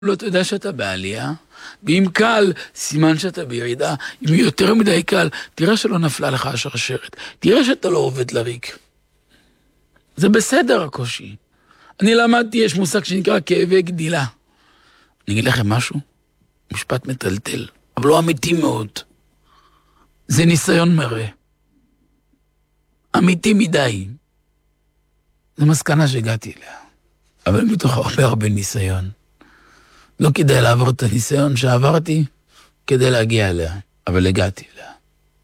לא תדע שאתה בעלייה, ואם קל, סימן שאתה בירידה. אם יותר מדי קל, תראה שלא נפלה לך השרשרת. תראה שאתה לא עובד לריק. זה בסדר הקושי. אני למדתי, יש מושג שנקרא כאבי גדילה. אני אגיד לכם משהו? משפט מטלטל, אבל לא אמיתי מאוד. זה ניסיון מראה. אמיתי מדי. זו מסקנה שהגעתי אליה. אבל מתוך הרבה ניסיון. לא כדאי לעבור את הניסיון שעברתי, כדי להגיע אליה, אבל הגעתי אליה.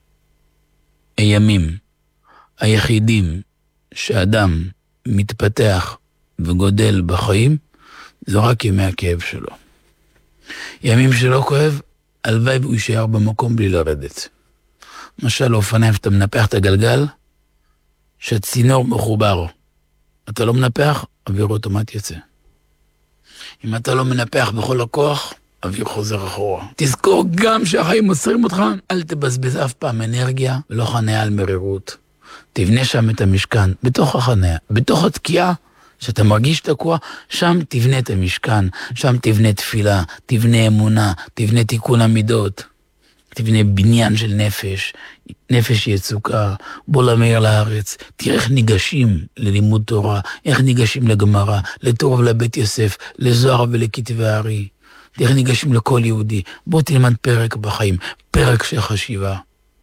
הימים היחידים שאדם מתפתח וגודל בחיים, זה רק ימי הכאב שלו. ימים שלא כואב, הלוואי והוא יישאר במקום בלי לרדת. למשל, אופניים שאתה מנפח את הגלגל, שהצינור מחובר. אתה לא מנפח, אוויר אוטומט יצא. אם אתה לא מנפח בכל הכוח, אוויר חוזר אחורה. תזכור גם שהחיים מוסרים אותך, אל תבזבז אף פעם אנרגיה ולא חניה על מרירות. תבנה שם את המשכן, בתוך החניה, בתוך התקיעה, שאתה מרגיש תקוע, שם תבנה את המשכן, שם תבנה תפילה, תבנה אמונה, תבנה תיקון המידות, תבנה בניין של נפש, נפש יצוקה, בוא למהר לארץ, תראה איך ניגשים ללימוד תורה, איך ניגשים לגמרא, לתורה ולבית יוסף, לזוהר ולכתבי הארי, איך ניגשים לכל יהודי, בוא תלמד פרק בחיים, פרק של חשיבה.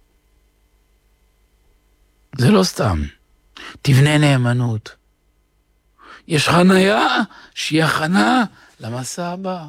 זה לא סתם, תבנה נאמנות. יש חניה שהיא הכנה למסע הבא.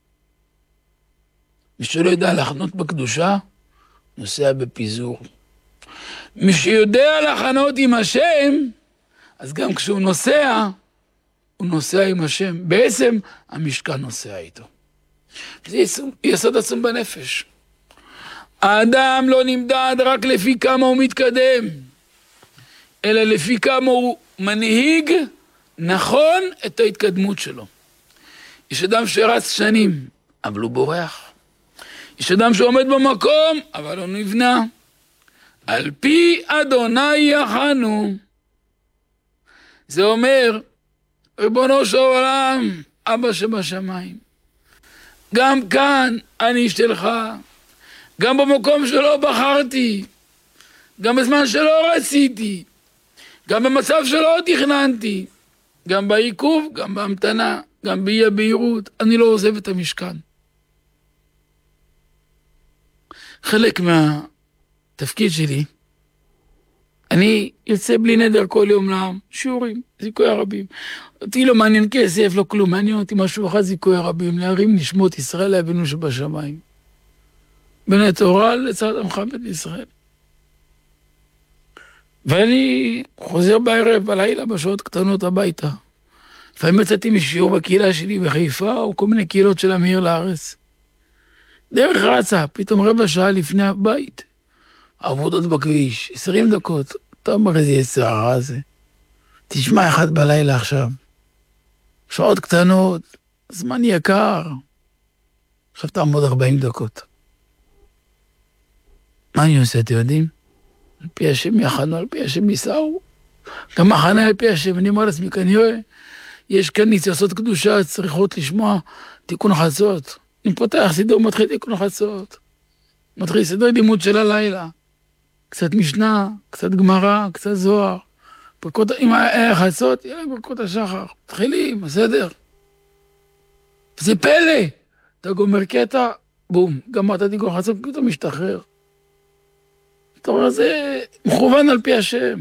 מי שלא יודע לחנות בקדושה, נוסע בפיזור. מי שיודע לחנות עם השם, אז גם כשהוא נוסע, הוא נוסע עם השם. בעצם המשכן נוסע איתו. זה יסוד עצום בנפש. האדם לא נמדד רק לפי כמה הוא מתקדם, אלא לפי כמה הוא מנהיג נכון את ההתקדמות שלו. יש אדם שרץ שנים, אבל הוא בורח. יש אדם שעומד במקום, אבל הוא נבנה. על פי אדוני יחנו. זה אומר, ריבונו של עולם, אבא שבשמיים. גם כאן אני שלך. גם במקום שלא בחרתי. גם בזמן שלא רציתי. גם במצב שלא תכננתי. גם בעיכוב, גם בהמתנה, גם באי הבהירות. אני לא עוזב את המשכן. חלק מהתפקיד שלי, אני יוצא בלי נדר כל יום לעם, שיעורים, זיכוי הרבים. אותי לא מעניין כסף, לא כלום, מעניין אותי משהו אחד, זיכוי הרבים, להרים נשמות ישראל לאבינו שבשמיים. בני תורה לצד עמך בית ישראל. ואני חוזר בערב, בלילה, בשעות קטנות הביתה. לפעמים יצאתי משיעור בקהילה שלי בחיפה, או כל מיני קהילות של המהיר לארץ. דרך רצה, פתאום רבע שעה לפני הבית. עבודות בכביש, 20 דקות. אתה אומר איזה יצרה הזה. תשמע אחד בלילה עכשיו. שעות קטנות, זמן יקר. עכשיו תעמוד 40 דקות. מה אני עושה, אתם יודעים? על פי השם יחנו, על פי השם ניסעו. גם מחנה על פי השם, אני אומר לעצמי, כנראה, יש כאן ניסיונות קדושה, צריכות לשמוע תיקון חצות. אני פותח סידור, מתחיל תיקון חצות. מתחיל סידור לימוד של הלילה. קצת משנה, קצת גמרא, קצת זוהר. ברכות, אם היה חצות, יהיה להם ברכות השחר. מתחילים, בסדר. זה פלא. אתה גומר קטע, בום, גמרת תיקון חצות, אתה משתחרר. אתה אומר, זה מכוון על פי השם.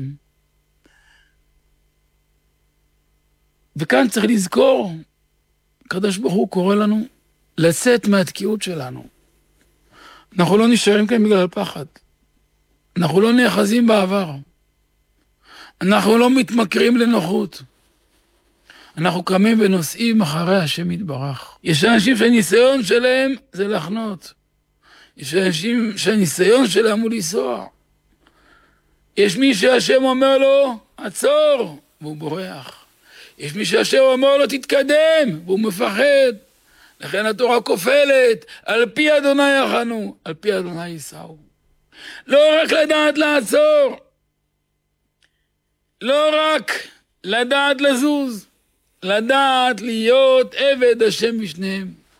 וכאן צריך לזכור, הקדוש ברוך הוא קורא לנו לצאת מהתקיעות שלנו. אנחנו לא נשארים כאן בגלל פחד. אנחנו לא נאחזים בעבר. אנחנו לא מתמכרים לנוחות. אנחנו קמים ונוסעים אחרי השם יתברך. יש אנשים שהניסיון שלהם זה לחנות. יש אנשים שהניסיון שלהם הוא לנסוע. יש מי שהשם אומר לו, עצור, והוא בורח. יש מי שהשם אומר לו, תתקדם, והוא מפחד. לכן התורה כופלת, על פי אדוני יחנו, על פי אדוני ייסעו. לא רק לדעת לעצור, לא רק לדעת לזוז, לדעת להיות עבד השם בשניהם.